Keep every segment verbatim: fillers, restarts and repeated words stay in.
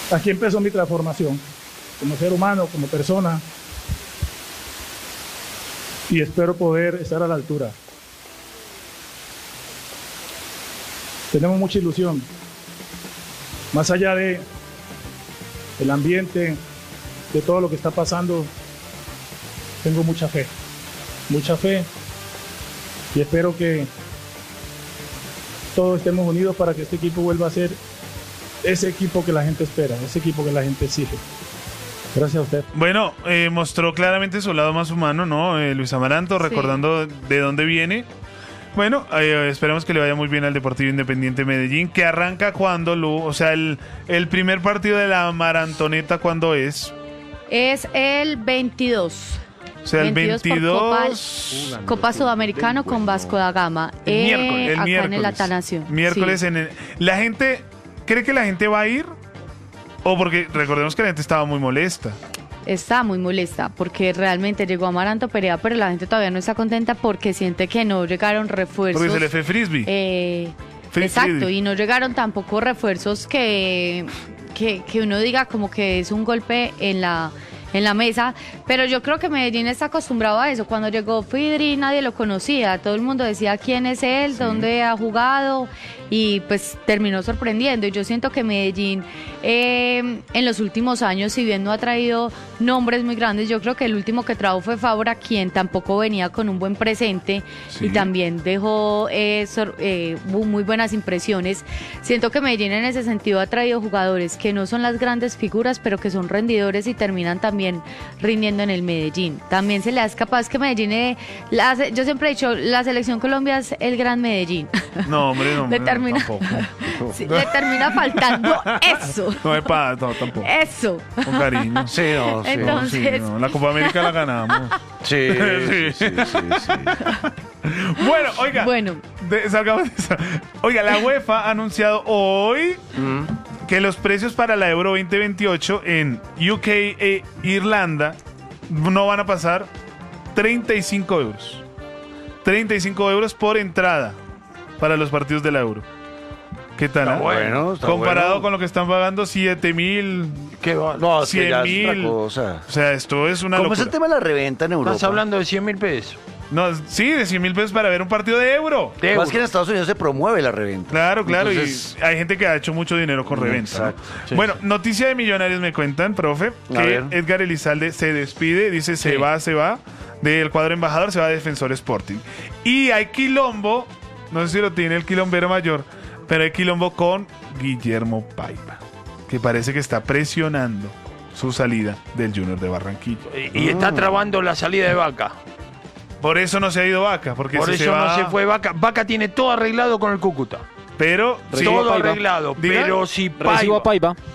Aquí empezó mi transformación, como ser humano, como persona, y espero poder estar a la altura. Tenemos mucha ilusión, más allá de el ambiente, de todo lo que está pasando, tengo mucha fe, mucha fe, y espero que todos estemos unidos para que este equipo vuelva a ser ese equipo que la gente espera, ese equipo que la gente exige. Gracias a usted. Bueno, eh, mostró claramente su lado más humano, ¿no? Eh, Luis Amaranto, recordando sí. de dónde viene. Bueno, eh, esperemos que le vaya muy bien al Deportivo Independiente Medellín, que arranca cuando, Lu, o sea, el, el primer partido de la Marantoneta, ¿cuándo es? Es el veintidós. O sea, el veintidós Copa, Copa Sudamericano con Vasco da Gama. El eh, miércoles. El acá miércoles. en el Atanasio. Miércoles sí. en el... La gente... ¿Cree que la gente va a ir? O porque recordemos que la gente estaba muy molesta. Está muy molesta porque realmente llegó Amaranto Perea, pero la gente todavía no está contenta porque siente que no llegaron refuerzos. Porque se le fue Frisbee. Eh, Fris exacto, Frisbee. Y no llegaron tampoco refuerzos que, que, que uno diga como que es un golpe en la... en la mesa, pero yo creo que Medellín está acostumbrado a eso. Cuando llegó Fidri nadie lo conocía, todo el mundo decía quién es él, sí. dónde ha jugado, y pues terminó sorprendiendo. Y yo siento que Medellín eh, en los últimos años, si bien no ha traído nombres muy grandes, yo creo que el último que trajo fue Fabra, quien tampoco venía con un buen presente, sí. y también dejó eh, sor, eh, muy buenas impresiones. Siento que Medellín en ese sentido ha traído jugadores que no son las grandes figuras, pero que son rendidores y terminan también rindiendo en el Medellín. También se le ha escapado, es que Medellín, eh, la, yo siempre he dicho, la selección Colombia es el gran Medellín. No, hombre, no, hombre, le termina, no, tampoco. Sí, le termina faltando eso. No, es para, no, tampoco. Eso. Con cariño. Sí, no, sí. Entonces... Sí, no, la Copa América la ganamos. Sí, sí, sí, sí, sí. Bueno, oiga. Bueno. De, salgamos de esa. Oiga, la UEFA ha anunciado hoy mm. que los precios para la Euro veinte veintiocho en U K e Irlanda no van a pasar treinta y cinco euros. treinta y cinco euros por entrada para los partidos de la Euro. ¿Qué tal? Está ¿eh? bueno, está comparado bueno. con lo que están pagando siete mil, no, cien mil. O sea, esto es una ¿Cómo locura. es el tema de la reventa en Europa? Estás hablando de cien mil pesos. No, sí, de cien mil pesos para ver un partido de Euro. De Más que en Estados Unidos se promueve la reventa. Claro, claro, Entonces... y hay gente que ha hecho mucho dinero con reventa. Exacto. ¿no? Sí, bueno, sí. noticia de Millonarios me cuentan, profe, A que ver. Edgar Elizalde se despide, dice se Sí. va, se va, del cuadro embajador, se va a Defensor Sporting. Y hay quilombo, no sé si lo tiene el quilombero mayor, pero hay quilombo con Guillermo Paiva, que parece que está presionando su salida del Junior de Barranquilla. Y, y está trabando la salida de Vaca. Por eso no se ha ido Vaca, porque Por si eso se va... no se fue Vaca. Vaca tiene todo arreglado con el Cúcuta. Pero Todo sí, arreglado. Diga. Pero si Recibo a Paiva, Paiva.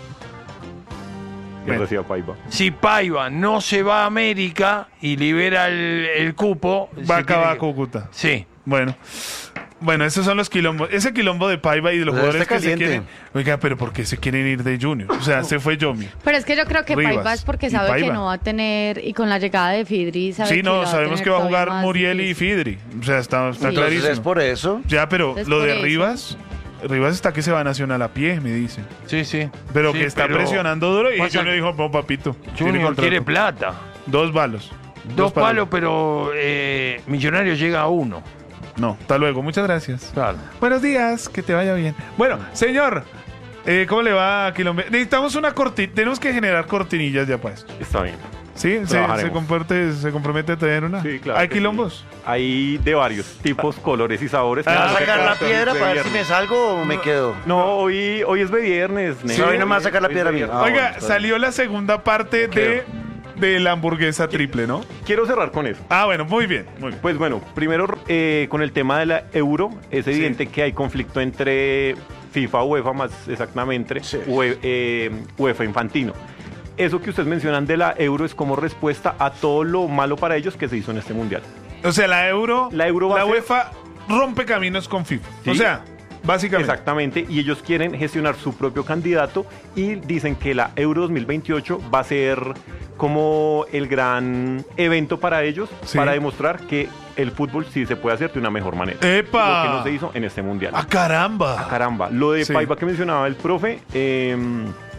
Que reciba Paiva. si Paiva no se va a América y libera el, el cupo, se Vaca tiene va a que- Cúcuta. Sí. Bueno, bueno, esos son los quilombos. Ese quilombo de Paiva y de los Pero jugadores está que se caliente. quieren. Oiga, pero ¿por qué se quieren ir de Junior? O sea, se fue Yomi. Pero es que yo creo que Rivas Paiva es porque y sabe Paiva. que no va a tener, y con la llegada de Fidri sabe Sí, que no, la sabemos tener que va a todavía jugar más Muriel y difícil. Fidri. O sea, está, está Sí. clarísimo. Entonces es por eso. Ya, pero Es lo por de eso. Rivas, Rivas está que se va a Nacional a pie, me dicen. Sí, sí. Pero Sí, que está pero presionando duro y pasa Junior que dijo, no, papito. tiene Junior contrato. quiere plata. Dos balos. Dos palos, pero eh, Millonario llega a uno. No, hasta luego. Muchas gracias. Claro. Buenos días, que te vaya bien. Bueno, señor, eh, ¿cómo le va a Quilombo? Necesitamos una cortina, tenemos que generar cortinillas ya pues. Está bien. ¿Sí? ¿Se, Trabajaremos. se, comparte, ¿Se compromete a tener una? Sí, claro ¿Hay que quilombos? sí. Hay de varios tipos, colores y sabores. Ah, ¿Me vas a ok. sacar la Hoy piedra es para ver si viernes. me salgo o me quedo? No, hoy, hoy es viernes. Sí, hoy no me vas a sacar la Hoy es piedra a mí. viernes. Ah, Oiga, bueno, está salió la segunda parte de, de la hamburguesa triple, ¿no? Quiero cerrar con eso. Ah, bueno, muy bien, muy bien. Pues bueno, primero eh, con el tema de la Euro, es evidente que hay conflicto entre FIFA, UEFA más exactamente, Sí. UE- eh, UEFA Infantino. Eso que ustedes mencionan de la Euro es como respuesta a todo lo malo para ellos que se hizo en este Mundial. O sea, la Euro, La Euro va la a ser- UEFA rompe caminos con FIFA. O Sí. sea, básicamente. Exactamente, y ellos quieren gestionar su propio candidato y dicen que la Euro dos mil veintiocho va a ser como el gran evento para ellos, Sí. para demostrar que el fútbol sí se puede hacer de una mejor manera. ¡Epa! Lo que no se hizo en este Mundial. ¡Ah, caramba! Ah, caramba, lo de Sí. Paiva que mencionaba el profe, eh,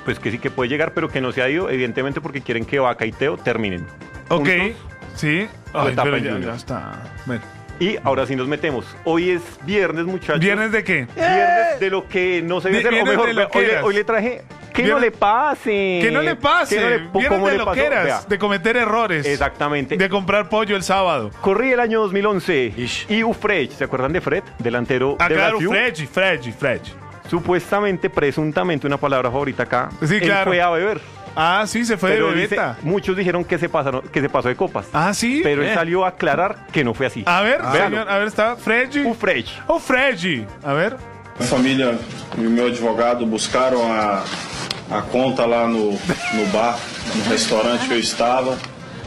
pues que sí que puede llegar, pero que no se ha ido, evidentemente porque quieren que Vaca y Teo terminen. Ok, juntos. sí. Su Ay, etapa pero en ya, Junior. ya está. Bueno. Y ahora sí nos metemos. Hoy es viernes, muchachos. ¿Viernes de qué? Viernes de lo que no se debe Vi- hacer. O viernes mejor, de vea, hoy, le, loqueras. hoy le traje que no Viernes- le pase. Que no le pase. Que no le- Viernes ¿cómo de le pasó? loqueras, Vea, de cometer errores. Exactamente. De comprar pollo el sábado. Corrí el año dos mil once Ish. y Ufrej, ¿se acuerdan de Fred? Delantero Ah, de claro, Brasil. Freddy, Freddy, Freddy. Supuestamente, presuntamente, una palabra favorita acá. Sí, él claro. fue a beber. Ah, sí, se fue Pero de dice- bebeta. muchos dijeron que se, pasaron, que se pasó de copas. Ah, sí. Pero él Eh. salió a aclarar que no fue así. A ver, Véalo. señor, a ver, está Freddy. Ufrej. Oh, Freddy. A ver. Minha família e o meu advogado buscaram a, a conta lá no, no bar, no restaurante que eu estava.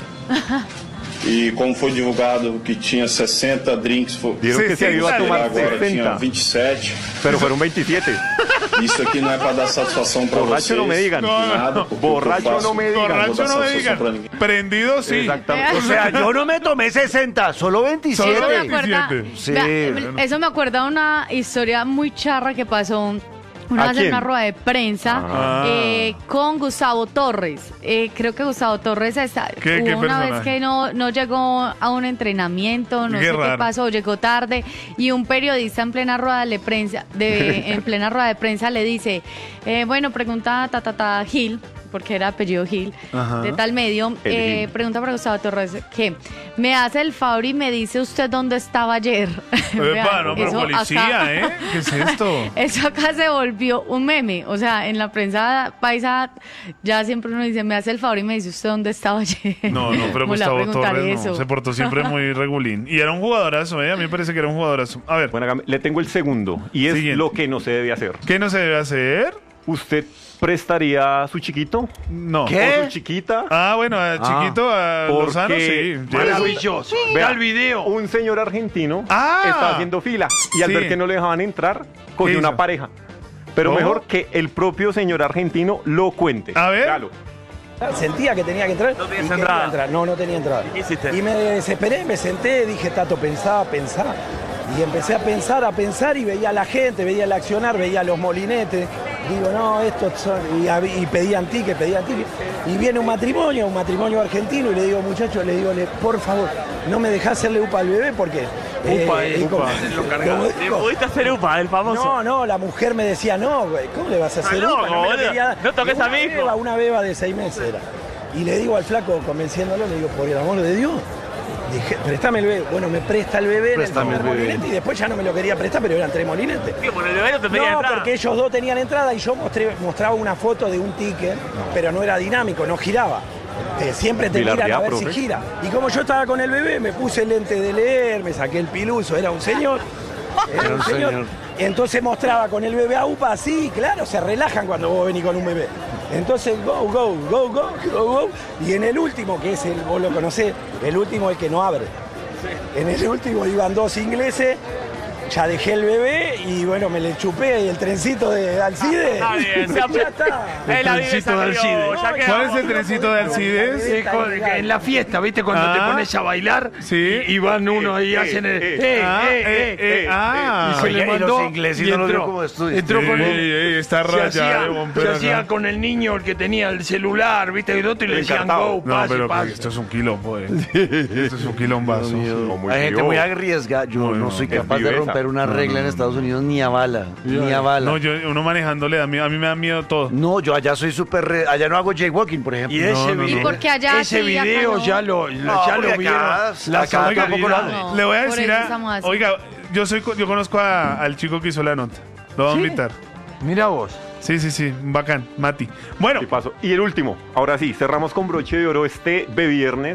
E como foi divulgado que tinha sessenta drinks, foi, Dijeron que se iba a sesenta tomar agora tinha sesenta, vinte e sete. pero fueron veintisiete. Isso aqui não é para dar satisfação para Borracho vocês. não me digan. de nada, porque o que eu Borracho faço, não me digan. não vou Borracho dar no me satisfação pra digan. ninguém. Prendido, sí. Exactamente. O sea, yo no me tomé sesenta, solo veintisiete. Eso me Solo acuerda, veintisiete. Sí, vea, bueno. eso me acuerda de una historia muy charra que pasó una ¿A vez en quién? una rueda de prensa Ah. eh, con Gustavo Torres. Eh, creo que Gustavo Torres está, ¿Qué- hubo qué una vez personaje? que no, no llegó a un entrenamiento, no Qué sé raro. qué pasó, llegó tarde y un periodista en plena rueda de prensa, de, en plena rueda de prensa le dice, eh, bueno, pregunta ta ta ta Gil, porque era apellido Gil, Ajá. de tal medio, El eh, Gil. pregunta para Gustavo Torres que me hace el favor y me dice usted dónde estaba ayer. Epa, Vean, no, pero eso policía, acá- ¿eh? ¿Qué es esto? Eso acá se volvió un meme. O sea, en la prensa paisa ya siempre uno dice, me hace el favor y me dice usted dónde estaba ayer. No, no, pero ¿Cómo le va a Gustavo preguntar Torres no, eso? se portó siempre muy regulín. Y era un jugadorazo, ¿eh? A mí me parece que era un jugadorazo. A ver, Bueno, acá le tengo el segundo. Y es Siguiente. lo que no se debe hacer. ¿qué no se debe hacer? ¿Usted prestaría a su chiquito? No. ¿Qué? ¿O su chiquita? Ah, bueno, a Chiquito, a porque- Lozano, sí. Maravilloso. Vea, Vea el video. Un señor argentino Ah. está haciendo fila y al Sí. ver que no le dejaban entrar, ¿Qué cogió hizo? una pareja. Pero ¿Cómo? mejor que el propio señor argentino lo cuente. A ver. Véalo. Sentía que tenía que entrar. No tenías entrada. Entrar. No, no tenía entrada. ¿Y qué hiciste? Y me desesperé, me senté, dije, Tato, pensá, pensá. Y empecé a pensar, a pensar y veía a la gente, veía el accionar, veía los molinetes. Digo, no, estos son. Y, hab- y pedían tickets, pedían tickets. Y viene un matrimonio, un matrimonio argentino, y le digo, muchachos, le digo, le- por favor, no me dejás hacerle upa al bebé porque. Upa, eh, como- upa. como ¿Le dijo, pudiste hacer upa, el famoso? no, no, la mujer me decía, no, güey, ¿cómo le vas a hacer Ah, no, upa? me lo boludo. quería- No toques una a mi hijo. beba, una beba de seis meses era. Y le digo al flaco, convenciéndolo, le digo, por el amor de Dios, dije, préstame el bebé. Bueno, me presta el bebé Préstame en el primer el bebé. molinete y después ya no me lo quería prestar, pero eran tres molinetes. ¿Qué, por el bebé no te pedía No, entrada? porque ellos dos tenían entrada y yo mostré, mostraba una foto de un ticket, pero no era dinámico, no giraba. Eh, siempre te miran Bilardía, a ver profe. si gira. Y como yo estaba con el bebé, me puse el lente de leer, me saqué el piluso, era un señor. Era un señor. Entonces mostraba con el bebé a UPA así, claro, se relajan cuando vos venís con un bebé. Entonces, go, go, go, go, go, go. Y en el último, que es el, vos lo conocés, el último es el que no abre. En el último iban dos ingleses, ya dejé el bebé y bueno, me le chupé el trencito de Alcide. Ah, bien, se ya apre- está. Eh, la vive trencito de Alcides. Alcides. Ya ¿Cuál quedamos. es el trencito de Alcides? Eh, con- en la fiesta, ¿viste? Cuando Ah. te pones a bailar Sí. y, y van uno y Eh, hacen el. eh, eh, ah, eh, eh, eh, eh, ah. y se Oye, le y los mandó. ingleses y no los vio entró, como estudios. entró con Ey, el. ey, está Se rayado, hacía, hombre, se acá. hacía con el niño, el que tenía el celular, ¿viste? Y otro, y le decían Encartado. go, No, pase, pero pase. esto es un quilombo, eh. Esto es un quilombazo. No, muy Hay gente vivo. muy arriesgada. Yo No, no, no, soy es capaz de viveza. romper una No, regla no, en no, Estados Unidos ni a bala. Ni a bala. No, yo, uno manejando le da miedo, a mí me da miedo todo. No, yo allá soy súper... re- Allá no hago jaywalking, por ejemplo. Y ese no, no. video, ¿Y por qué allá ese sí y acá video no? ya lo, No, ya porque lo acá- vieron acá las Oiga, tampoco lo autoridades. No, le voy a por decir eso a, estamos así. oiga, yo soy yo conozco a- al chico que hizo la nota. Lo voy a invitar. Mira vos. Sí, sí, sí, bacán, Mati. Bueno, Sí, paso. Y el último, ahora sí, cerramos con broche de oro este de viernes.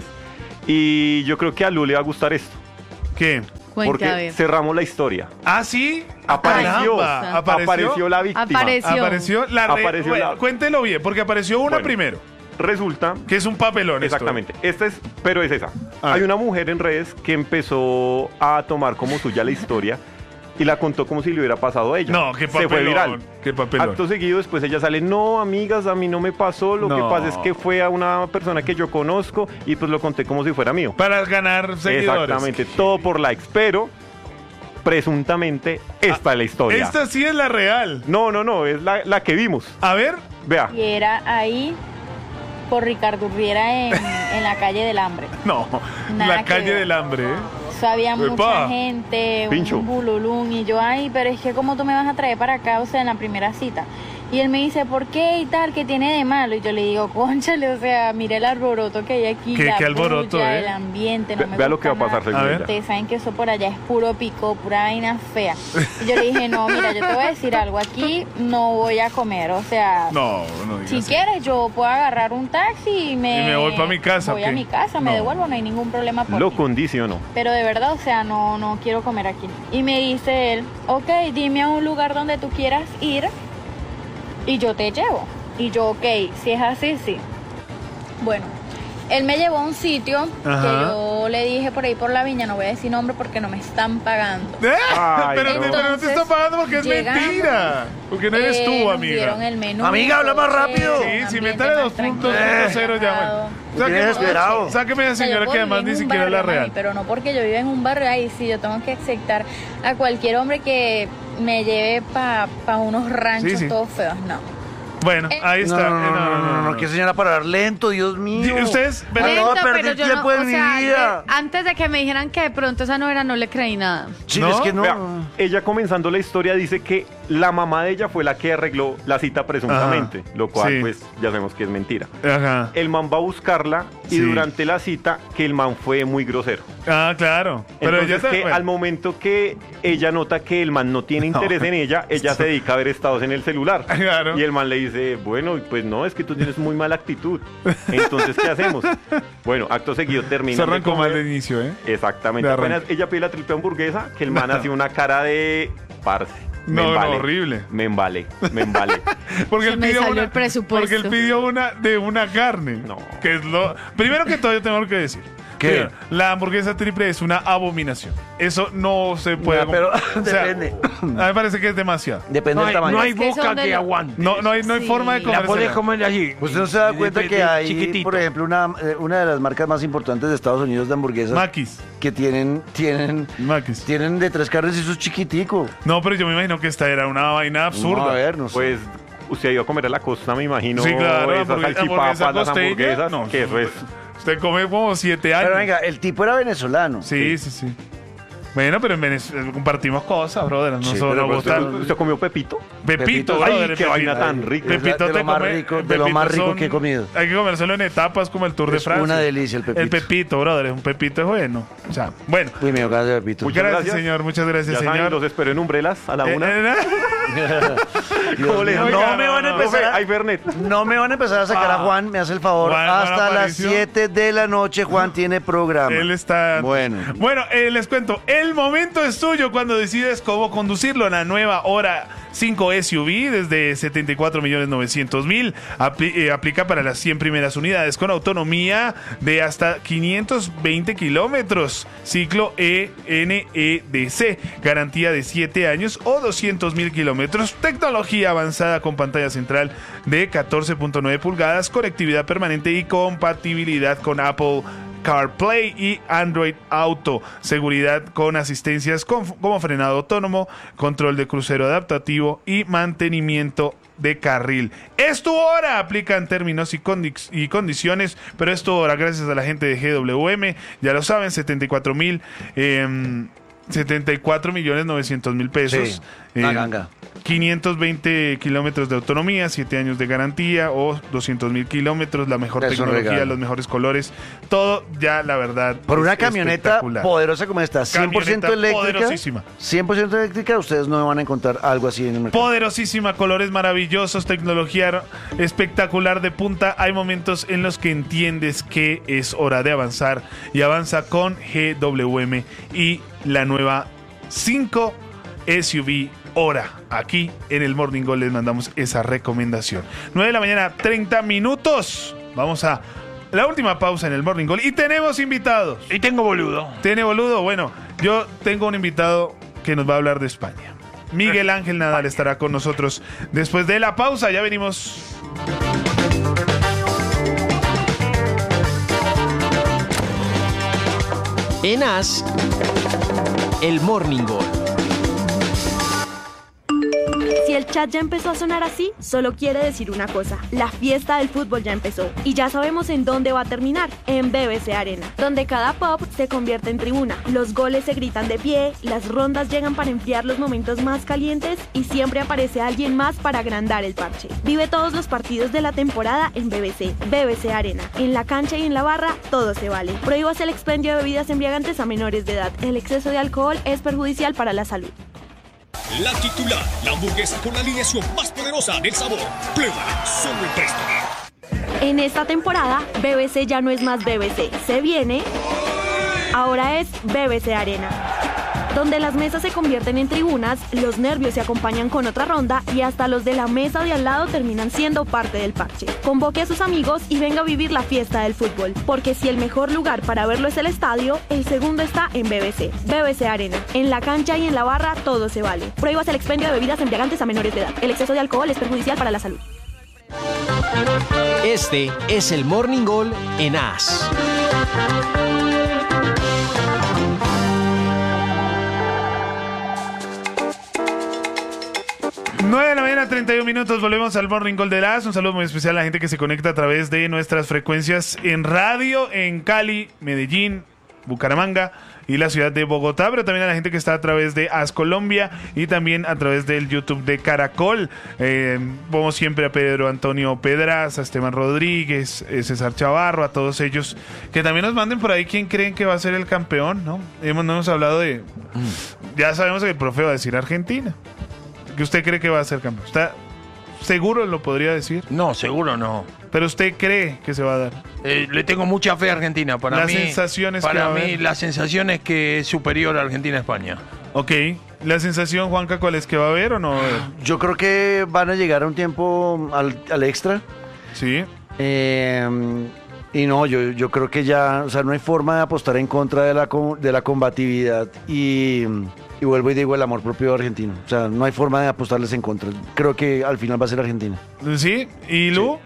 Y yo creo que a Lu le va a gustar esto. ¿qué? Cuente, porque a ver. cerramos la historia. Ah, sí. Apareció, Caramba, apareció, la víctima. Apareció. Apareció la re- Apareció bueno, la- Cuéntelo bien, porque apareció una Bueno. primero, Resulta que es un papelón. esto. exactamente. Esta es, pero es esa. A Hay ver. una mujer en redes que empezó a tomar como suya la historia y la contó como si le hubiera pasado a ella. No, qué Se fue papelón, viral. qué papelón. Acto seguido, después ella sale, no, amigas, a mí no me pasó, lo No. que pasa es que fue a una persona que yo conozco y pues lo conté como si fuera mío. Para ganar seguidores. Exactamente, todo por likes, pero presuntamente esta es la historia. Esta sí es la real. No, no, no, es la, la que vimos. A ver. Vea. Y era ahí por Ricardo Urriera en, en la calle del Hambre. No, Nada la que calle ver. del hambre, ¿eh? O sea, había Epa. mucha gente, Pincho. un bululún, y yo, ay, pero es que ¿cómo tú me vas a traer para acá, o sea, en la primera cita? Y él me dice, ¿por qué y tal? ¿Qué tiene de malo? Y yo le digo, cónchale, o sea, mire el alboroto que hay aquí, ¿Qué- la qué alboroto, bulla, eh? el ambiente, no Ve- me vea lo gusta que va a pasar, nada. según A ver. ella. Ustedes saben que eso por allá es puro pico, pura vaina fea. Y yo le dije, no, mira, yo te voy a decir algo, aquí no voy a comer, o sea... No, no digas Si eso. quieres, yo puedo agarrar un taxi y me... Y me voy pa' mi casa, Voy ¿o a qué? mi casa, me No. devuelvo, no hay ningún problema por Lo mí. condicionó. Pero de verdad, o sea, no, no quiero comer aquí. Y me dice él, ok, dime a un lugar donde tú quieras ir y yo te llevo. Y yo, ok, si es así, sí. Bueno, él me llevó a un sitio Ajá. que yo le dije por ahí por la viña, no voy a decir nombre porque no me están pagando. ¡Eh! Ay, pero, no. te- pero no te está pagando porque es Llegamos, mentira. Porque no eres eh, tú, nos amiga. dieron el menú, Amiga, habla más todo rápido. chévere, Sí, un sí, ambiente métale más dos puntos, tranquilo, punto cero ya, relajado. bueno. Estoy desesperado. Sáqueme a esa O sea, yo señora puedo que además vivir ni en un siquiera es la barrio, real. mami, pero no porque yo viva en un barrio ahí, sí, yo tengo que aceptar a cualquier hombre que me lleve para pa unos ranchos Sí, sí. todos feos, no. Bueno, ahí No, está. no, no, Eh, no, no, no, no, qué señora para hablar lento, Dios mío. Y ustedes, ven- Ay, no, Lento, perdí pero yo tiempo no, de o mi sea, vida. de- antes de que me dijeran que de pronto esa no era, no le creí nada. Sí, ¿No? es que no. Vea, ella comenzando la historia dice que la mamá de ella fue la que arregló la cita presuntamente, Ajá. lo cual Sí. pues ya sabemos que es mentira. Ajá. El man va a buscarla y Sí. durante la cita que el man fue muy grosero. Ah, claro. Pero Entonces ella que bueno. al momento que ella nota que el man no tiene interés en ella, ella se dedica a ver estados en el celular. Claro. Y el man le dice, bueno, pues no, es que tú tienes muy mala actitud. Entonces, ¿qué hacemos? Bueno, acto seguido termina. Se arrancó mal de inicio, ¿eh? Exactamente. De arranque. Apenas ella pide la triple hamburguesa, que el man hace una cara de parce. Me No, no, embale, horrible. Me embale, me embale. Se Porque él me pidió salió una, el presupuesto. Porque él pidió una de una carne. No. Que es lo. Primero que todo, yo tengo que decir. ¿Qué? Primero, la hamburguesa triple es una abominación. Eso no se puede. Ya, pero o sea, depende. A mí me parece que es demasiado. Depende No del hay, tamaño. no hay Es que son boca de que lo- aguante. No, no hay, no hay Sí. forma de La comer. podés comer allí. Usted no se da De- cuenta de- que de hay, chiquitito. por ejemplo, una, eh, una de las marcas más importantes de Estados Unidos de hamburguesas Maquis. que tienen, tienen, Maquis. tienen de tres carnes y eso es chiquitico. No, pero yo me imagino que esta era una vaina absurda. No, a ver, no sé. Pues usted ha ido a comer a la costa, me imagino. Sí, claro, esas hamburguesa- salchipapas, hamburguesa las costeña. hamburguesas. No, que eso es. Usted come como siete años. Pero venga, el tipo era venezolano. Sí, sí, sí. Bueno, pero en Venezuela compartimos cosas, brother. No Sí, solo pero nos pues, gusta. ¿Usted, usted comió pepito? Pepito, Pepito, brother. ay, el qué Pepito. vaina tan rica. Es la- Pepito de te lo más come- rico- el de lo Pepito más rico son- que he comido. Hay que comérselo en etapas como el Tour de Es Francia. una delicia el pepito. El Pepito, brother. Un Pepito es bueno. O sea, bueno. Uy, me dio ganas de Pepito. Muchas gracias, gracias. señor. Muchas gracias, Ya señor. saben, los espero en Umbrelas a la Eh, una. eh, Dios ¿Cómo le- mío, Oiga, no me no, van a no, empezar a... Hay Fernet. No me van a empezar a sacar a Juan, me hace el favor. Juan, Juan Hasta las Aparicio. siete de la noche Juan tiene programa. Él está. Bueno. Bueno, eh, les cuento. El momento es tuyo cuando decides cómo conducirlo. La nueva Hora cinco S U V desde setenta y cuatro millones novecientos mil. Apli- eh, aplica para las cien primeras unidades con autonomía de hasta quinientos veinte kilómetros. Ciclo E N E D C. Garantía de siete años o doscientos mil kilómetros. Tecnología avanzada con pantalla central de catorce punto nueve pulgadas. Conectividad permanente y compatibilidad con Apple CarPlay y Android Auto. Seguridad con asistencias con- como frenado autónomo, control de crucero adaptativo y mantenimiento de carril. Es tu hora, aplican términos y, condi- y condiciones, pero es tu hora gracias a la gente de G W M. Ya lo saben, setenta y cuatro mil, eh, setenta y cuatro millones novecientos mil pesos. Sí, una ganga. quinientos veinte kilómetros de autonomía, siete años de garantía o doscientos mil kilómetros, la mejor Es un tecnología, regalo. los mejores colores, todo ya la verdad. Por una es camioneta espectacular. poderosa como esta, cien por ciento Camioneta eléctrica. poderosísima. cien por ciento eléctrica, ustedes no van a encontrar algo así en el mercado. Poderosísima, colores maravillosos, tecnología espectacular de punta. Hay momentos en los que entiendes que es hora de avanzar y avanza con G W M y la nueva cinco S U V Hora. Aquí en el Morning Gold les mandamos esa recomendación. nueve de la mañana, treinta minutos. Vamos a la última pausa en el Morning Gold y tenemos invitados. Y tengo boludo. ¿Tiene boludo? Bueno, yo tengo un invitado que nos va a hablar de España. Miguel Ángel Nadal estará con nosotros después de la pausa. Ya venimos. En As, el Morning Gold. chat ya empezó a sonar así, solo quiere decir una cosa: la fiesta del fútbol ya empezó. Y ya sabemos en dónde va a terminar, en B B C Arena, donde cada pop se convierte en tribuna. Los goles se gritan de pie, las rondas llegan para enfriar los momentos más calientes y siempre aparece alguien más para agrandar el parche. Vive todos los partidos de la temporada en B B C. B B C Arena. En la cancha y en la barra, todo se vale. Prohíbas el expendio de bebidas embriagantes a menores de edad. El exceso de alcohol es perjudicial para la salud. La titular, la hamburguesa con la alineación más poderosa del sabor. Pruébala, solo en Presto. En esta temporada, B B C ya no es más B B C. Se viene... Ahora es B B C Arena, donde las mesas se convierten en tribunas, los nervios se acompañan con otra ronda y hasta los de la mesa de al lado terminan siendo parte del parche. Convoque a sus amigos y venga a vivir la fiesta del fútbol, porque si el mejor lugar para verlo es el estadio, el segundo está en B B C. B B C Arena. En la cancha y en la barra todo se vale. Prohíbas el expendio de bebidas embriagantes a menores de edad. El exceso de alcohol es perjudicial para la salud. Este es el Morning Gol en A S. nueve de la mañana, treinta y un minutos, volvemos al Morning Gol de A S. Un saludo muy especial a la gente que se conecta a través de nuestras frecuencias en radio, en Cali, Medellín, Bucaramanga y la ciudad de Bogotá, pero también a la gente que está a través de A S Colombia y también a través del YouTube de Caracol. Eh, como siempre, a Pedro Antonio Pedraza, a Esteban Rodríguez, eh, César Chavarro, a todos ellos que también nos manden por ahí quién creen que va a ser el campeón, ¿no? Hemos, no hemos hablado de... Ya sabemos que el profe va a decir Argentina. ¿Qué usted cree que va a ser campeón? ¿Está seguro lo podría decir? No, seguro no. ¿Pero usted cree que se va a dar? Eh, le tengo mucha fe a Argentina. Para Las mí, sensaciones para que va a mí haber. la sensación es que es superior a Argentina a España. Ok. ¿La sensación, Juanca, cuál es? ¿Que va a haber o no va a haber? Yo creo que van a llegar a un tiempo al, al extra. Sí. Eh, y no, yo, yo creo que ya, o sea, no hay forma de apostar en contra de la, co- de la combatividad y, y vuelvo y digo el amor propio argentino. O sea, no hay forma de apostarles en contra. Creo que al final va a ser Argentina. ¿Sí? ¿Y Lu?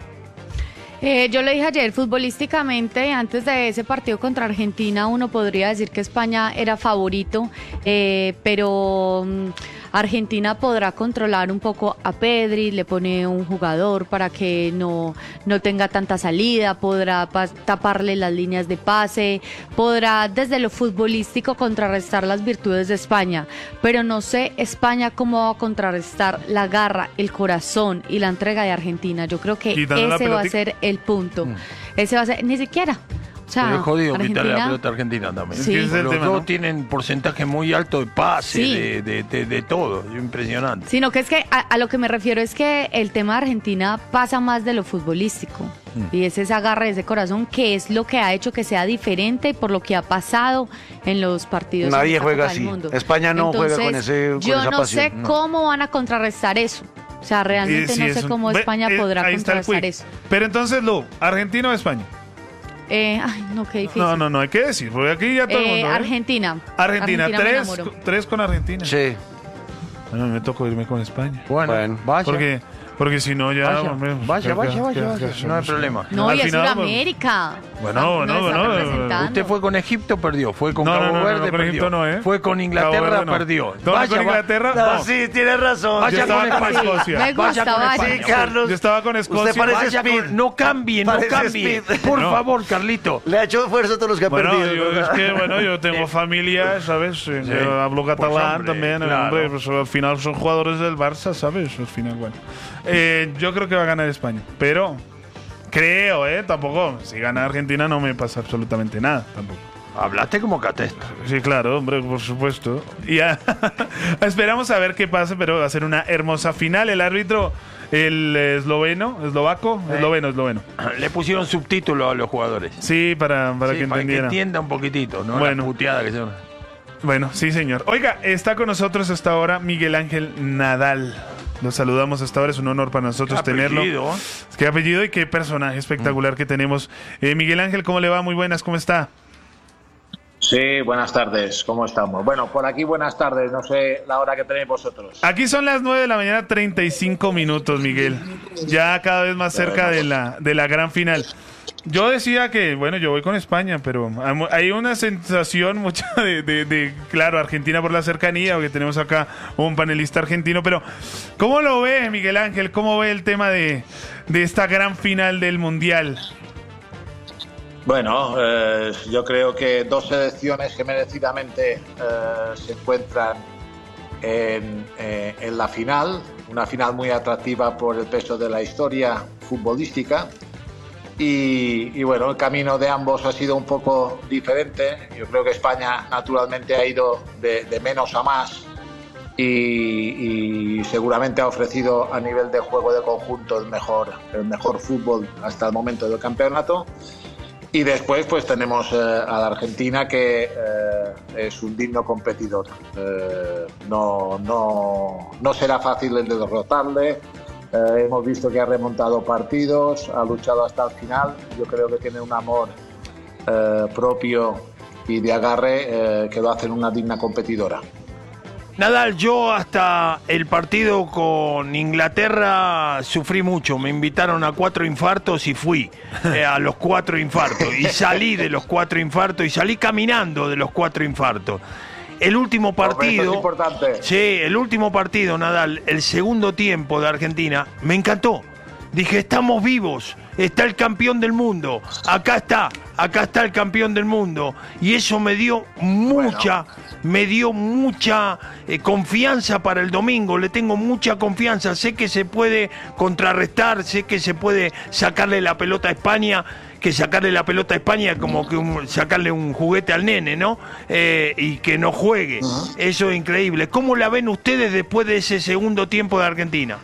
Eh, yo le dije ayer, futbolísticamente, antes de ese partido contra Argentina, uno podría decir que España era favorito, eh, pero mm, Argentina podrá controlar un poco a Pedri, le pone un jugador para que no, no tenga tanta salida, podrá pas- taparle las líneas de pase, podrá desde lo futbolístico contrarrestar las virtudes de España, pero no sé España cómo va a contrarrestar la garra, el corazón y la entrega de Argentina. Yo creo que Quitando la ese va a pelotica. ser el punto. Ese va a ser, ni siquiera. O sea, Pero es jodido Argentina, quitarle la pelota a Argentina también. Sí. Es que ese es el Los tema, dos ¿no? tienen porcentaje muy alto de pase, Sí. de, de, de, de todo. Impresionante. Sino que es que a, a lo que me refiero es que el tema de Argentina pasa más de lo futbolístico. Mm. Y es ese agarre, ese corazón, que es lo que ha hecho que sea diferente por lo que ha pasado en los partidos. Nadie en esta juega Copa del así. Mundo. España no juega con Entonces, ese- con yo esa no pasión, sé no. cómo van a contrarrestar eso. O sea, realmente Eh, sí, no es sé un- cómo Ve, España eh, podrá ahí está el contrarrestar quiz. eso. Pero entonces, Lu, ¿Argentina o España? Eh, ay, no, qué difícil. No, no, no, hay que decir, porque aquí ya todo el Eh, mundo... ¿eh? Argentina. Argentina, me tres, enamoro. tres con Argentina. Sí. Bueno, me tocó irme con España. Bueno, Bueno, vaya. Porque, porque si no ya... Vaya, hombre, vaya, ¿qué- vaya, qué- vaya, qué- vaya. qué No hay hacemos? problema. No, Al y es final, Sudamérica. Bueno, Nos bueno, está bueno, representando. Usted fue con Egipto, perdió. Fue con No, no, Cabo no, no, Verde, no, con perdió. Egipto no, ¿eh? Fue con Cabo Inglaterra, Verde no. perdió. No, Vaya, con va- Inglaterra, No, no. sí, tienes razón. Vaya Yo estaba con con España. Escocia. Me Vaya gusta, con vaya. España. Sí, Carlos. Yo estaba con Escocia. Usted parece Vaya Speed. con- no cambie, no Parece cambie. Speed. Por No. favor, Carlito. Le ha hecho fuerza a todos los que ha Bueno, perdido. yo, es que bueno, yo tengo familia, ¿sabes? Eh, Sí. yo hablo Pues, catalán hombre, también, claro. hombre, pues al final son jugadores del Barça, ¿sabes? Al final, bueno. Eh, yo creo que va a ganar España, pero creo, ¿eh? Tampoco, si gana Argentina no me pasa absolutamente nada, tampoco. Hablaste como catesta. Sí, claro, hombre, por supuesto. Y ya, esperamos a ver qué pasa, pero va a ser una hermosa final. El árbitro, el esloveno, eslovaco, Eh. esloveno, esloveno. Le pusieron subtítulos a los jugadores. Sí, para, para Sí, que para que entendiera. entienda un poquitito, ¿no? Bueno. La puteada que son. Bueno, sí, señor. Oiga, está con nosotros hasta ahora Miguel Ángel Nadal. Lo saludamos hasta ahora, es un honor para nosotros Qué tenerlo. apellido, ¿eh? Qué apellido y qué personaje espectacular que tenemos. Eh, Miguel Ángel, ¿cómo le va? Muy buenas, ¿cómo está? Sí, buenas tardes, ¿cómo estamos? Bueno, por aquí buenas tardes, no sé la hora que tenéis vosotros. Aquí son las nueve de la mañana, treinta y cinco minutos, Miguel. Ya cada vez más cerca de la, de la gran final. Yo decía que, bueno, yo voy con España, pero hay una sensación mucha de, de, de, claro, Argentina por la cercanía, porque tenemos acá un panelista argentino, pero ¿cómo lo ve, Miguel Ángel? ¿Cómo ve el tema de, de esta gran final del Mundial? Bueno, eh, yo creo que dos selecciones que merecidamente eh, se encuentran en, eh, en la final, una final muy atractiva por el peso de la historia futbolística y, y bueno, el camino de ambos ha sido un poco diferente. Yo creo que España naturalmente ha ido de, de menos a más y, y seguramente ha ofrecido a nivel de juego de conjunto el mejor, el mejor fútbol hasta el momento del campeonato. Y después pues tenemos eh, a la Argentina que eh, es un digno competidor. Eh, no, no, no será fácil el de derrotarle. Eh, hemos visto que ha remontado partidos, ha luchado hasta el final. Yo creo que tiene un amor eh, propio y de agarre eh, que lo hacen una digna competidora. Nadal, yo hasta el partido con Inglaterra sufrí mucho. Me invitaron a cuatro infartos y fui eh, a los cuatro infartos. Y salí de los cuatro infartos y salí caminando de los cuatro infartos. El último partido... Eso es importante. Sí, el último partido, Nadal, el segundo tiempo de Argentina, me encantó. Dije, estamos vivos, está el campeón del mundo, acá está, acá está el campeón del mundo. Y eso me dio mucha, bueno. me dio mucha eh, confianza para el domingo, le tengo mucha confianza, sé que se puede contrarrestar, sé que se puede sacarle la pelota a España, que sacarle la pelota a España como que un, sacarle un juguete al nene, ¿no? Eh, y que no juegue, uh-huh. Eso es increíble. ¿Cómo la ven ustedes después de ese segundo tiempo de Argentina?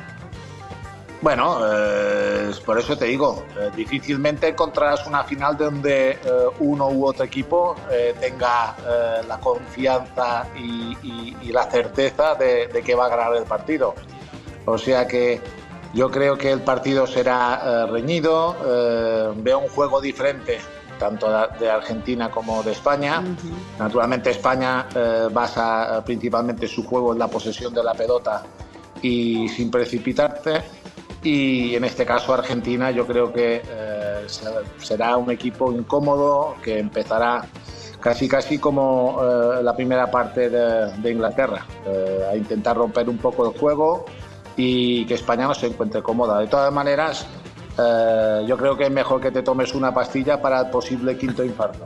Bueno, eh, por eso te digo, eh, difícilmente encontrarás una final donde eh, uno u otro equipo eh, tenga eh, la confianza y, y, y la certeza de, de que va a ganar el partido. O sea que yo creo que el partido será eh, reñido, eh, veo un juego diferente tanto de Argentina como de España. Uh-huh. Naturalmente España eh, basa principalmente su juego en la posesión de la pelota y sin precipitarse. Y en este caso Argentina yo creo que eh, será un equipo incómodo que empezará casi casi como eh, la primera parte de, de Inglaterra, eh, a intentar romper un poco el juego y que España no se encuentre cómoda. De todas maneras, eh, yo creo que es mejor que te tomes una pastilla para el posible quinto infarto.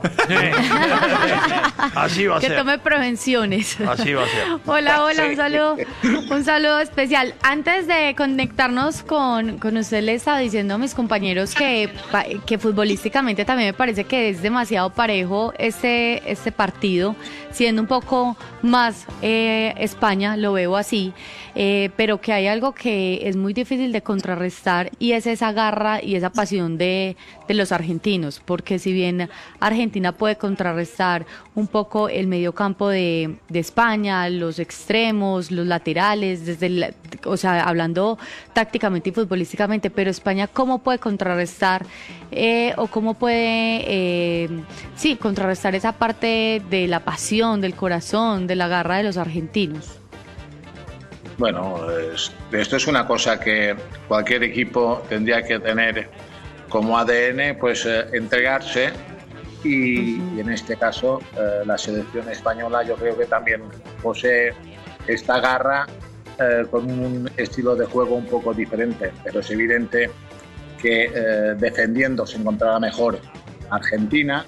Así va a que ser. Que tome prevenciones. Así va a ser. Hola, hola, Sí. un saludo, un saludo especial. Antes de conectarnos con, con usted, le estaba diciendo a mis compañeros que, que futbolísticamente también me parece que es demasiado parejo este, este partido, siendo un poco más eh, España, lo veo así, eh, pero que hay algo que es muy difícil de contrarrestar y es esa garra y esa pasión de, de los argentinos, porque si bien Argentina puede contrarrestar un poco el mediocampo de, de España, los extremos, los laterales, desde el, o sea, hablando tácticamente y futbolísticamente, pero España, ¿cómo puede contrarrestar eh, o cómo puede, eh, sí, contrarrestar esa parte de la pasión, del corazón, de la garra de los argentinos? Bueno, es, esto es una cosa que cualquier equipo tendría que tener como A D N, pues eh, entregarse y, y en este caso eh, la selección española yo creo que también posee esta garra eh, con un estilo de juego un poco diferente, pero es evidente que eh, defendiendo se encontrará mejor Argentina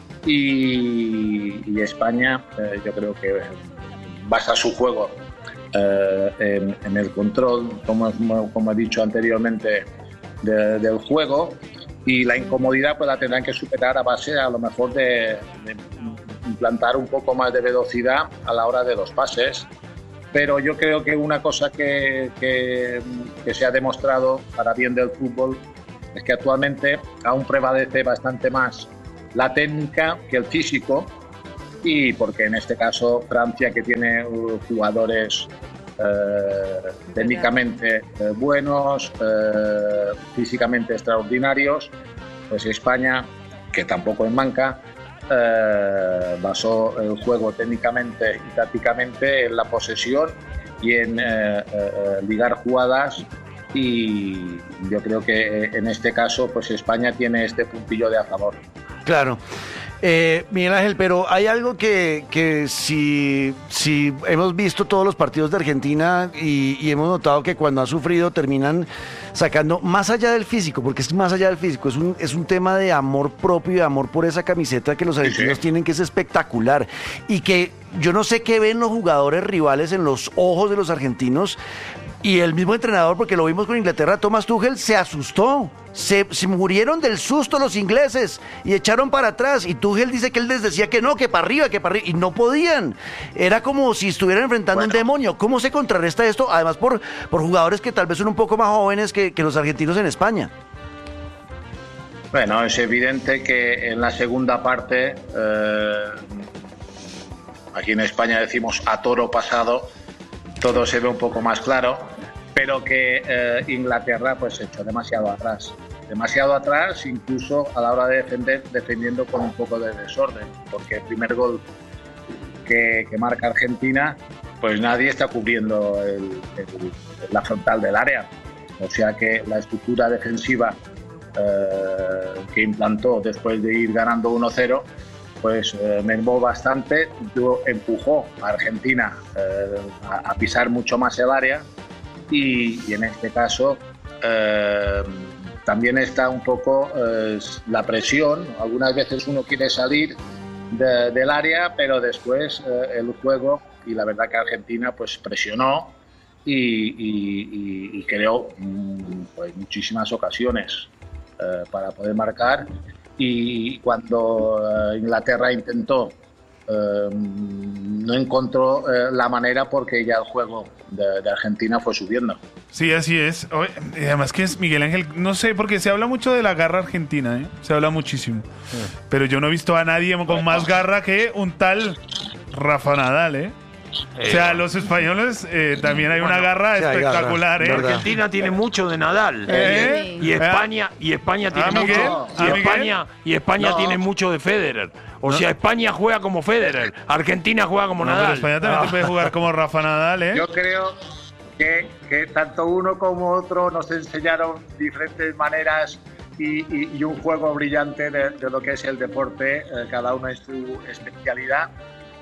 y, y España eh, yo creo que basa su juego Eh, en, en el control, como, como he dicho anteriormente, de, del juego, y la incomodidad pues la tendrán que superar a base a lo mejor de, de implantar un poco más de velocidad a la hora de los pases. Pero yo creo que una cosa que, que, que se ha demostrado para bien del fútbol es que actualmente aún prevalece bastante más la técnica que el físico, y porque en este caso Francia, que tiene uh, jugadores eh, técnicamente eh, buenos, eh, físicamente extraordinarios, pues España, que tampoco es manca, eh, basó el juego técnicamente y tácticamente en la posesión y en eh, eh, ligar jugadas y yo creo que en este caso pues España tiene este puntillo de a favor. Claro. Eh, Miguel Ángel, pero hay algo que, que si, si hemos visto todos los partidos de Argentina y, y hemos notado que cuando ha sufrido terminan sacando más allá del físico, porque es más allá del físico, es un, es un tema de amor propio y de amor por esa camiseta que los argentinos sí, sí. tienen, que es espectacular y que yo no sé qué ven los jugadores rivales en los ojos de los argentinos. Y el mismo entrenador, porque lo vimos con Inglaterra, Thomas Tuchel, se asustó. Se, se murieron del susto los ingleses y echaron para atrás. Y Tuchel dice que él les decía que no, que para arriba, que para arriba. Y no podían. Era como si estuvieran enfrentando bueno. un demonio. ¿Cómo se contrarresta esto? Además, por, por jugadores que tal vez son un poco más jóvenes que, que los argentinos en España. Bueno, es evidente que en la segunda parte, eh, aquí en España decimos a toro pasado, todo se ve un poco más claro, pero que eh, Inglaterra pues se echó demasiado atrás, demasiado atrás incluso a la hora de defender, defendiendo con un poco de desorden, porque el primer gol que, que marca Argentina, pues nadie está cubriendo el, el, la frontal del área, o sea que la estructura defensiva eh, que implantó después de ir ganando uno cero, pues eh, mermó bastante, empujó a Argentina eh, a, a pisar mucho más el área y, y en este caso eh, también está un poco eh, la presión. Algunas veces uno quiere salir de, del área, pero después eh, el juego, y la verdad que Argentina pues presionó y, y, y, y creó pues, muchísimas ocasiones eh, para poder marcar. Y cuando uh, Inglaterra intentó, uh, no encontró uh, la manera porque ya el juego de, de Argentina fue subiendo. Sí, así es. Y además que es Miguel Ángel, no sé, porque se habla mucho de la garra argentina, ¿eh? Se habla muchísimo. Sí. Pero yo no he visto a nadie con bueno. más garra que un tal Rafa Nadal, ¿eh? Eh, o sea, los españoles eh, también hay bueno, una garra sí, espectacular, garra, ¿eh? Argentina tiene mucho de Nadal. ¿Eh? Y España, y España tiene mucho. Miguel? Y España, y España no. tiene mucho de Federer. O no. sea, España juega como Federer, Argentina juega como no, Nadal. Pero España también no. puede jugar como Rafa Nadal, ¿eh? Yo creo que, que tanto uno como otro nos enseñaron diferentes maneras y, y, y un juego brillante de, de lo que es el deporte, eh, cada uno en su especialidad.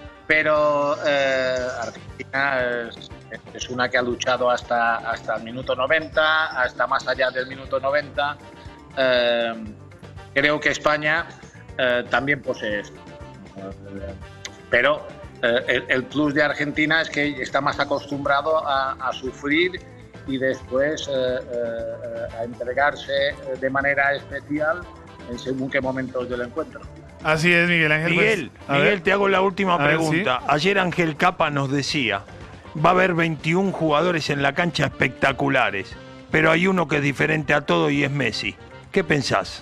Pero eh, Argentina es, es una que ha luchado hasta, hasta el minuto noventa, hasta más allá del minuto noventa. Eh, creo que España eh, también posee esto. Eh, pero eh, el, el plus de Argentina es que está más acostumbrado a, a sufrir y después eh, eh, a entregarse de manera especial en según qué momentos del encuentro. Así es, Miguel Ángel. Miguel, pues, Miguel ver. te hago la última a pregunta. Ver, ¿sí? Ayer Ángel Capa nos decía, va a haber veintiún jugadores en la cancha espectaculares, pero hay uno que es diferente a todo y es Messi. ¿Qué pensás?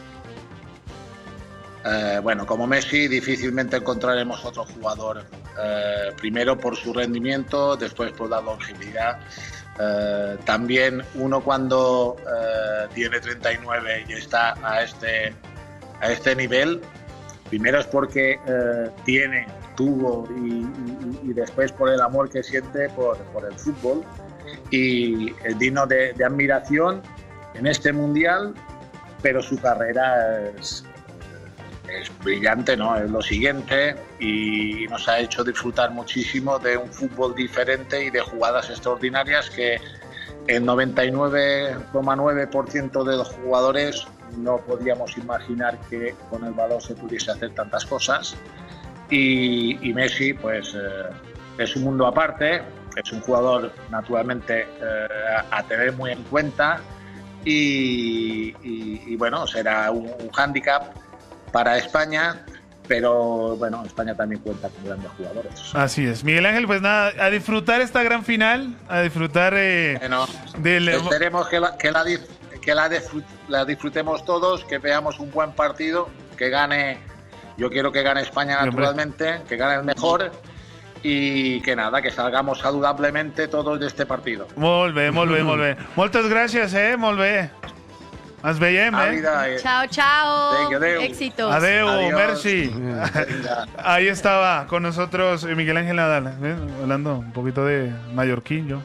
Eh, bueno, como Messi difícilmente encontraremos otro jugador, eh, primero por su rendimiento, después por la longevidad. Eh, también uno cuando eh, tiene treinta y nueve y está a este, a este nivel, primero es porque eh, tiene, tuvo y, y, y después por el amor que siente por, por el fútbol y es digno de, de admiración en este mundial, pero su carrera es, es brillante, ¿no? Es lo siguiente y nos ha hecho disfrutar muchísimo de un fútbol diferente y de jugadas extraordinarias que el noventa y nueve coma nueve por ciento de los jugadores no podíamos imaginar que con el balón se pudiese hacer tantas cosas y, y Messi pues eh, es un mundo aparte, es un jugador naturalmente eh, a tener muy en cuenta y, y, y bueno, será un, un hándicap para España, pero bueno, España también cuenta con grandes jugadores. Así es. Miguel Ángel, pues nada, a disfrutar esta gran final, a disfrutar eh, bueno, del... Esperemos que la, que, la, que la, disfrut, la disfrutemos todos, que veamos un buen partido, que gane, yo quiero que gane España naturalmente, que gane el mejor y que nada, que salgamos saludablemente todos de este partido. Molt bé, molt bé, molt bé. Moltes gràcies, eh, molt bé. Ens veiem, eh? Chao, chao. Venga, adeu. Éxitos. Adeu, Adiós. Merci. Ahí estaba con nosotros Miguel Ángel Nadal, ¿eh? Hablando un poquito de mallorquín, yo.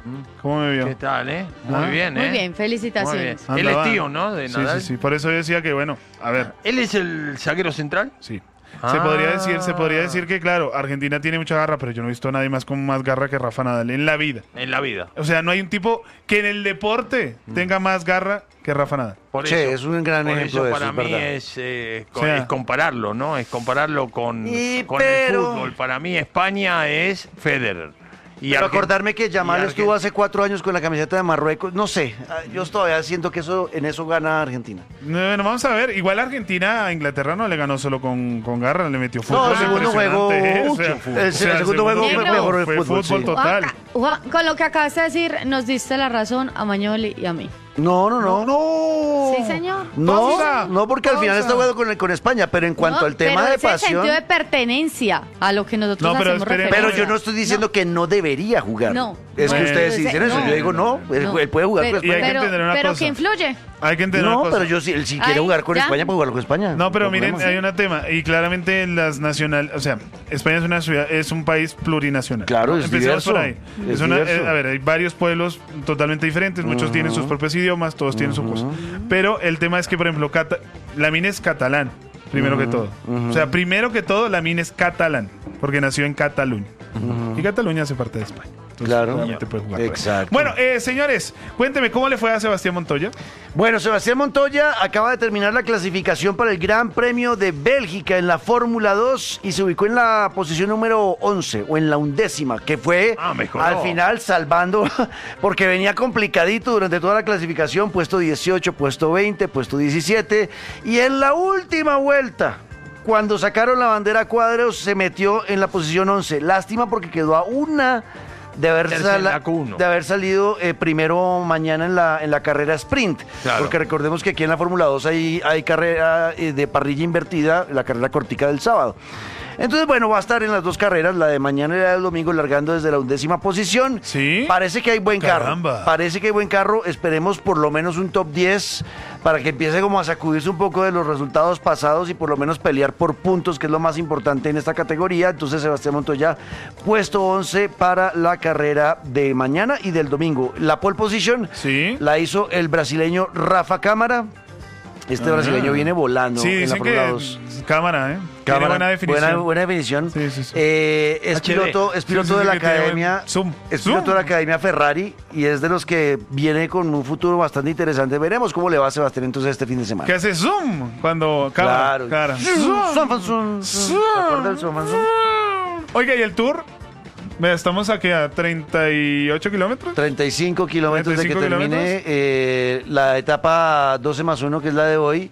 ¿Cómo me vio? ¿Qué tal, eh? Muy Ah. bien, Muy eh. bien, felicitaciones. Muy bien. Él Andaba- es tío, ¿no? De Sí, Nadal. sí, sí. Por eso yo decía que, bueno, a ver. ¿Él es el zaguero central? Sí. Se Ah. podría decir, se podría decir que, claro, Argentina tiene mucha garra, pero yo no he visto a nadie más con más garra que Rafa Nadal en la vida. En la vida. O sea, no hay un tipo que en el deporte tenga más garra que Rafa Nadal. Por Sí, eso, es un gran por ejemplo eso de eso, para es mí verdad. es, eh, O co- sea- es compararlo, ¿no? Es compararlo con, Y con pero- el fútbol. Para mí España es Federer. Y Pero Argen- acordarme que Yamal y estuvo Argen- hace cuatro años con la camiseta de Marruecos, no sé, ah, yo todavía siento que eso en eso gana Argentina. Bueno, vamos a ver. Igual Argentina a Inglaterra no le ganó solo con, con garra, le metió No, fútbol. el segundo juego, impresionante, ¿eh? O mucho sea, fútbol. o El sea, segundo juego fue juego mejor el fue fútbol, fútbol sí. total. Juanca, Juan, con lo que acabas de decir, nos diste la razón a Mañoli y a mí. No, no, no. No. Sí, señor. No, Pausa. no, porque al final Pausa. está jugando con, el- con España, pero en cuanto No, al tema pero de es el pasión. sentido de pertenencia a lo que nosotros No, pero hacemos espere, referencia. Pero yo no estoy diciendo que no debería jugar. No. Es que No. ustedes sí dicen eso. No. Yo digo, no, él, No. él puede jugar pero, con Y hay que España. pero, entender una pero cosa. que influye. Hay que entender No, una cosa. pero yo sí, él sí quiere Ay, jugar con ya. España, puede jugar con España. No, pero hay miren, problema. hay un tema. Y claramente las nacional, o sea, España es una ciudad, es un país plurinacional. Claro, es Empecemos diverso. por ahí. Es Es una- diverso. eh, a ver, hay varios pueblos totalmente diferentes. Muchos tienen sus propios idiomas, todos tienen su cosa. Pero el tema es que, por ejemplo, Cata- Lamine es catalán, primero que todo. O sea, primero que todo, Lamine es catalán, porque nació en Cataluña. Y Cataluña hace parte de España. Entonces, Claro. obviamente puede jugar por ahí. Exacto. Bueno, eh, señores, cuénteme, ¿cómo le fue a Sebastián Montoya? Bueno, Sebastián Montoya acaba de terminar la clasificación para el Gran Premio de Bélgica en la Fórmula dos y se ubicó en la posición número once o en la undécima, que fue Ah, mejoró. al final salvando, porque venía complicadito durante toda la clasificación, puesto dieciocho, puesto veinte, puesto diecisiete, y en la última vuelta, cuando sacaron la bandera a cuadros, se metió en la posición once. Lástima porque quedó a una de haber, Tercera, sala- la Q uno. de haber salido eh, primero mañana en la, en la carrera sprint. Claro. Porque recordemos que aquí en la Fórmula dos hay, hay carrera eh, de parrilla invertida, la carrera cortica del sábado. Entonces, bueno, va a estar en las dos carreras, la de mañana y la del domingo, largando desde la undécima posición. Sí. Parece que hay buen Caramba. carro. Parece que hay buen carro. Esperemos por lo menos un top diez para que empiece como a sacudirse un poco de los resultados pasados y por lo menos pelear por puntos, que es lo más importante en esta categoría. Entonces, Sebastián Montoya, puesto once para la carrera de mañana y del domingo. La pole position Sí. la hizo el brasileño Rafa Cámara. Este Ah. brasileño viene volando Sí, en la dicen Fórmula que dos. cámara, ¿eh? Tiene Cámara, buena definición. Buena, buena definición. Sí, sí, sí. Eh, es H D. piloto, es Sí, piloto sí, sí, de la que tiene academia. buen zoom. Es Zoom. piloto de la academia Ferrari y es de los que viene con un futuro bastante interesante. Veremos cómo le va a Sebastián entonces este fin de semana. Que hace zoom cuando cámara. Claro. cara. Zoom, zoom, zoom, zoom. ¿Te acuerdas del zoom, zoom? Oiga, ¿y el tour? Vea, estamos aquí a treinta y ocho kilómetros. treinta y cinco kilómetros de que treinta y cinco termine eh, la etapa doce más uno, que es la de hoy.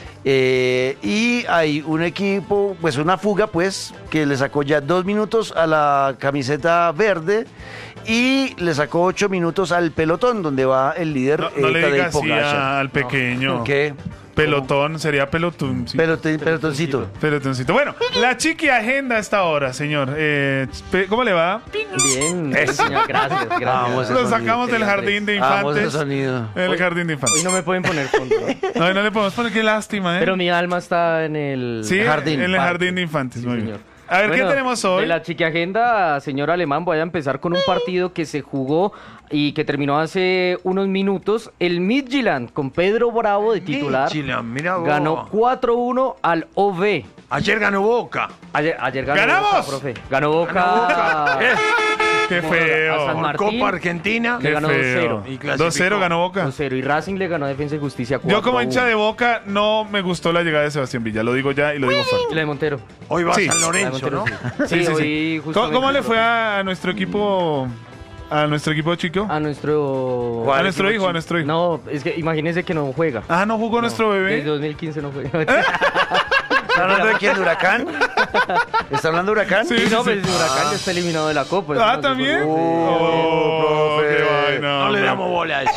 Eh, y hay un equipo, pues una fuga, pues, que le sacó ya dos minutos a la camiseta verde y le sacó ocho minutos al pelotón, donde va el líder. No, no eh, le Tadej diga así Pogačar. a- al pequeño. ¿Qué? Pelotón, sería pelotón. sí. Pelote- pelotoncito. Pelotoncito. Bueno, la chiqui agenda a esta hora, señor. Eh, pe- ¿Cómo le va? Bien, bien, señor, gracias, gracias. Vamos, ese Lo sonido. sacamos del jardín de Vamos, ese infantes. sonido. El Hoy- jardín de Hoy infantes. no me pueden poner fondo, ¿no? No, no le podemos poner, qué lástima, ¿eh? Pero mi alma está en el sí, jardín. en el Parque. jardín de infantes. Sí, muy bien. señor. A ver, Bueno, ¿qué tenemos hoy? De la chiqui agenda, señor Alemán, voy a empezar con un partido que se jugó y que terminó hace unos minutos. El Midtjylland, con Pedro Bravo de titular, Midtjylland, mirá vos. ganó cuatro uno al O V. Ayer ganó Boca. Ayer, ayer ganó ¡Ganamos! Boca, profe. Ganó Boca. Ganó Boca. Eh, Qué Como a feo. San por Martín. Copa Argentina. Le Qué ganó feo. dos cero. Y clasificó. dos cero ganó Boca. dos cero. Y Racing le ganó a Defensa y Justicia cuatro Yo como a hincha uno. de Boca no me gustó la llegada de Sebastián Villa. Lo digo ya y lo digo Y fuerte. la de Montero. Hoy va Sí. a San Lorenzo, ¿no? Sí, Sí, sí, hoy sí. ¿Cómo, justamente- cómo le fue a nuestro equipo, a nuestro equipo chico? A nuestro... A nuestro hijo, a nuestro hijo. No, es que imagínese que no juega. Ah, ¿no jugó nuestro bebé? Desde dos mil quince no juega. ¿Está hablando de quién? ¿De Huracán? ¿Está hablando de Huracán? Sí, Sí, sí, no, sí. pues Huracán ya está eliminado de la Copa. Ah, eso no se ¿también? juega. Oh, profe. qué vaina, No le hombre. damos bola a eso.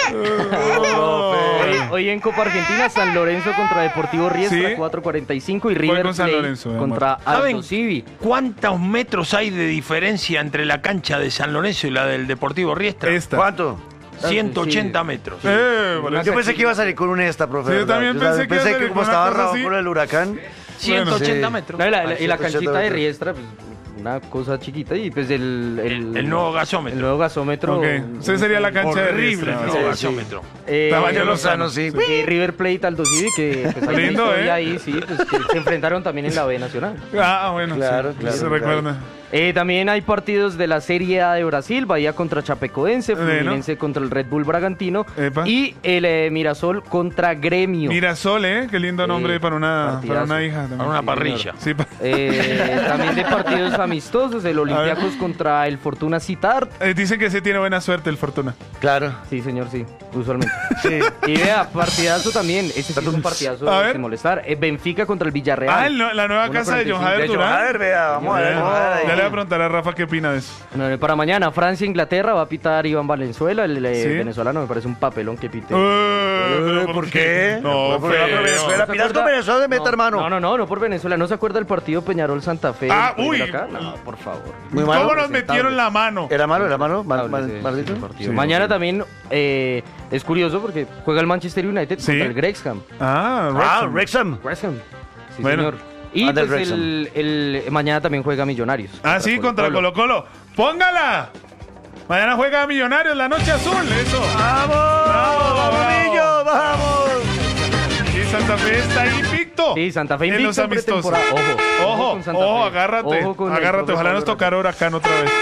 Hoy, hoy en Copa Argentina, San Lorenzo contra Deportivo Riestra, Sí. cuatro cuarenta y cinco, y Voy River con San Plate Lorenzo, mi amor. contra ¿Saben Aldo Civi. cuántos metros hay de diferencia entre la cancha de San Lorenzo y la del Deportivo Riestra? Esta. ¿Cuánto? ciento ochenta metros. Eh, bueno, Yo pensé que iba a salir con un esta, profe. Sí, yo ¿verdad? también pensé que iba a salir como con una estaba cosa Raúl así. por el huracán. ciento ochenta Sí. metros. No, y la, Ah, y la ciento ochenta canchita de metros. Riestra, pues, una cosa chiquita y pues el... El, el nuevo gasómetro. El nuevo gasómetro. Ok, usted sería la cancha de Horrible el Riestra. nuevo Sí, gasómetro. Eh, Tamaño Lozano, sí. y River Plate Aldo Civi, que pues, hay una Lindo, historia ¿eh? ahí, sí, pues, que se enfrentaron también en la B Nacional. Ah, bueno, Claro, sí, claro, se claro. recuerda. Eh, también hay partidos de la Serie A de Brasil, Bahía contra Chapecoense, Bueno. Fluminense contra el Red Bull Bragantino Epa. y el eh, Mirasol contra Gremio. Mirasol, ¿eh? Qué lindo nombre Eh, para una, partidazo. para una hija. También. Para una Sí, parrilla. Sí, pa- Eh, también de partidos amistosos, el Olympiacos contra el Fortuna Citar. eh, dicen que se tiene buena suerte el Fortuna. Claro. Sí, señor, sí, usualmente. Sí. Y vea, partidazo también, ese sí es un partidazo A ver. de molestar. Eh, Benfica contra el Villarreal. Ah, el no- la nueva uno casa de cuarenta y John cinco. Jader De John Durán. Hader, vea, vamos a ver. Ya, vamos a ver ahí. ya le voy a preguntar a Rafa qué opina de eso. No, para mañana, Francia-Inglaterra va a pitar Iván Valenzuela, el eh, ¿Sí? venezolano, me parece un papelón que pite. Eh, ¿Por qué? No, Porque va por feo. Venezuela. ¿No se Pilas con acuerda? Venezuela de meta, no, hermano. No, no, no, no por Venezuela. ¿No se acuerda del partido Peñarol-Santa Fe? Ah, el primero uy. acá? No, por favor. Muy ¿Cómo malo. nos metieron la mano? ¿Era malo? ¿Era malo? Mal- Hable mal- ese- ¿Maldito? ese partido. Sí, Mañana sí. también eh, es curioso porque juega el Manchester United Sí. contra el Wrexham. Ah, Ah, Wrexham. Wrexham. Wrexham. Sí, Bueno. señor. Y Anda el pues el, el- mañana también juega Millonarios. Ah, sí, contra Colo Colo. ¡Póngala! Mañana juega Millonarios, la noche azul, eso. ¡Vamos! Bravo, ¡Vamos, bravo. Millo! ¡Vamos! Y Santa Fe está invicto. Sí, Santa Fe En invicto los en amistosos. pretemporada. Ojo, Ojo, con Santa ojo, Fe. agárrate. Ojo con el agárrate, profe ojalá nos Pablo tocara Huracán otra vez.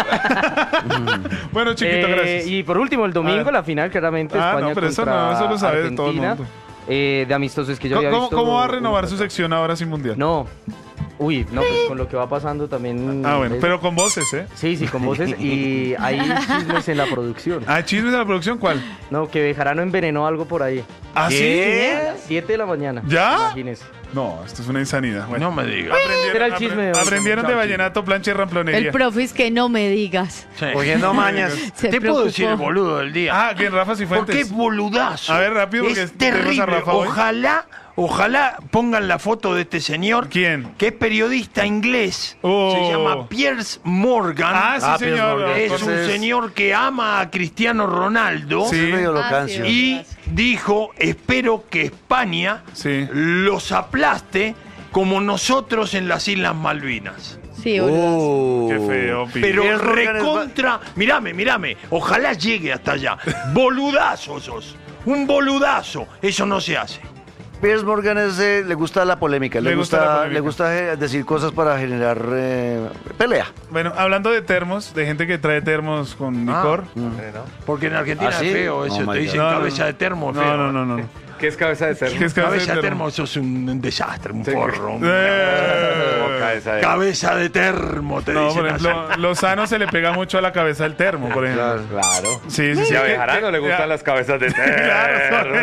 Bueno, chiquito, Eh, gracias. Y por último, el domingo, A ver. la final, claramente, Ah, España no, pero eso contra no, eso lo sabe todo el Argentina. mundo. Eh, de amistosos que yo ¿Cómo, había cómo- visto. cómo va a renovar su sección ahora sin mundial? No. Uy, no, pues con lo que va pasando también. Ah, bueno, es- pero con voces, ¿eh? Sí, sí, con voces. Y hay chismes en la producción. Ah, chismes de la producción, ¿cuál? No, que Bejarano envenenó algo por ahí. ¿Ah, sí? A las siete de la mañana. ¿Ya? Imagínese. No, esto es una insanidad. Bueno, No me digas. aprendieron, Era el apre- chisme de hoy. aprendieron de Chao, vallenato, plancha y ramplonería. El profe es que no me digas. Sí. Cogiendo mañas. Se Te puedo decir el preocupó. boludo del día. Ah, bien, Rafa Cifuentes. Porque es boludazo. A ver, rápido, porque es tenemos a terrible. Rafa hoy. Ojalá, ojalá pongan la foto de este señor. ¿Quién? Que es periodista inglés. Oh. Se llama Piers Morgan. Ah, sí, Ah, Piers señor. Morgan. Es un Entonces- señor que ama a Cristiano Ronaldo. Sí. Es medio Ah, locancio. sí. Y dijo, espero que España Sí. los aplaste como nosotros en las Islas Malvinas. Sí, boludo. Oh. Qué feo, Pi. Pero Piers Morgan es recontra... Mirame, mirame. Ojalá llegue hasta allá. Boludazo sos. Un boludazo. Eso no se hace. Piers Morgan es, eh, le gusta la polémica, le, Le gusta gusta, la polémica. le gusta eh, decir cosas para generar eh, pelea. Bueno, hablando de termos, de gente que trae termos con licor. Porque en Argentina ¿Ah, sí? es feo eso. Oh, te my dicen God. No, no, cabeza no. de termo. No, feo. no, no, no. no. ¿Qué es cabeza de termo? ¿Qué es cabeza, Cabeza de termo, termo? eso es un, un desastre, un Sí. forro. un- Eh. Cabeza de Cabeza de termo, te No, dicen por ejemplo, así. Lozano se le pega mucho a la cabeza del termo, por ejemplo. Claro. Sí, sí, sí. Y a ¿Qué- Bejarano qué- le gustan ya- las cabezas de Claro,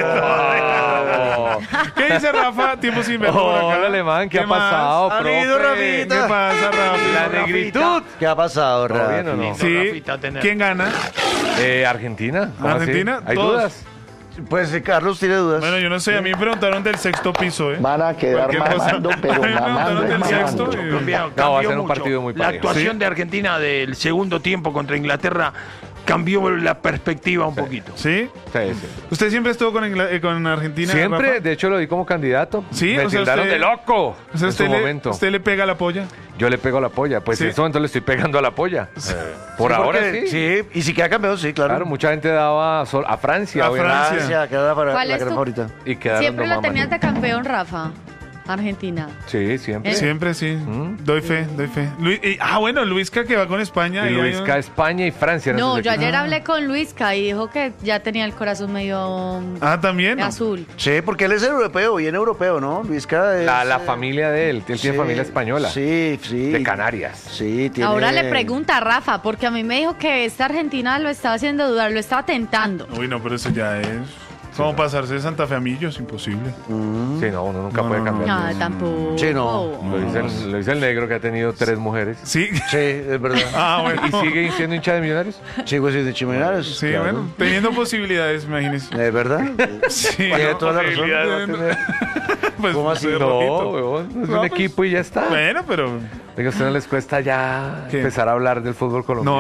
termo. ¿Qué dice Rafa? Tiempo sin verlo por acá. Hola, Alemán, ¿qué ha más? pasado, Amigo profe? ¿Qué pasa, Rafa? La negritud. ¿Qué ha pasado, ¿Todo bien o Rafi? no? Sí. Rafita, tener. ¿Quién gana? Eh, Argentina. ¿Cómo así? ¿Argentina? ¿Hay Todos. dudas? Pues eh, Carlos tiene dudas. Bueno, yo no sé, a mí me preguntaron del sexto piso, ¿eh? Van a quedar Cualquier cosa. mamando, pero A mí me mamando preguntaron es del sexto. mamando. y- Colombia No, va a cambió ser un mucho. partido muy La parejo. actuación Sí. de Argentina del segundo tiempo contra Inglaterra cambió la perspectiva un poquito. ¿Sí? Sí, sí. ¿Usted siempre estuvo con, Ingla- eh, con Argentina? Siempre, Rafa? de hecho lo di como candidato. Sí, Me o sea, tildaron usted- de loco O sea, en usted, su le, momento. ¿usted le pega la polla? Yo le pego la polla. Pues Sí. en este momento le estoy pegando a la polla. Eh, Por Sí, ahora porque- sí. Sí, y si queda campeón, sí, claro. Claro, mucha gente daba sol- a Francia. A obviamente. Francia. Francia, queda para ¿Cuál la es gran tu- favorita. Y quedaron Siempre no lo mames. tenías de campeón, Rafa. Argentina. Sí, siempre. ¿Eh? Siempre, sí. Mm. Doy fe, doy fe. Luis- y- ah, bueno, Luisca que va con España. Y y hay Luisca, un- España y Francia. eran No, sus yo ayer equipos. hablé con Luisca y dijo que ya tenía el corazón medio Ah, también. azul. Sí, porque él es europeo, bien europeo, ¿no? Luisca es... La, la eh, familia de él. Él tiene sí, familia española. Sí, sí. De Canarias. Sí, tiene... Ahora le pregunta a Rafa, porque a mí me dijo que esta Argentina lo estaba haciendo dudar, lo estaba tentando. Uy, no, pero eso ya es. ¿Cómo pasarse de Santa Fe a Millos? Imposible. Mm. Sí, no, uno nunca No, puede no, cambiar. No, tampoco. Sí, no. Lo dice, el, lo dice el negro que ha tenido tres mujeres. Sí. Sí, es verdad. Ah, bueno. ¿Y sigue siendo hincha de Millonarios? Sigo siendo Chimenarios. Sí, bueno, teniendo posibilidades, imagínese. ¿Es verdad? Sí, Tiene toda la razón. posibilidades. Pues, ¿Cómo así? de No, poquito. weón, es No, un pues, equipo y ya está. Bueno, pero Diga, ¿a usted no les cuesta ya ¿Qué? empezar a hablar del fútbol colombiano? No,